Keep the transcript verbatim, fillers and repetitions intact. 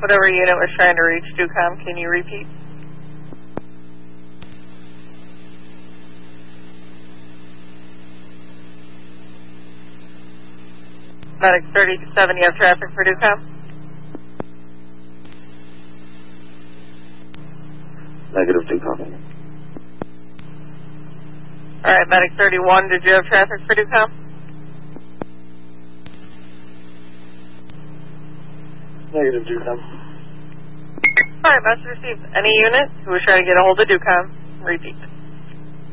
Whatever unit was trying to reach DUCOM, can you repeat? Medic thirty-seven, you have traffic for DUCOM? Negative DUCOM. Alright, Medic thirty-one, did you have traffic for DUCOM? Negative DUCOM. Alright, message received. Any unit who was trying to get a hold of DUCOM, repeat.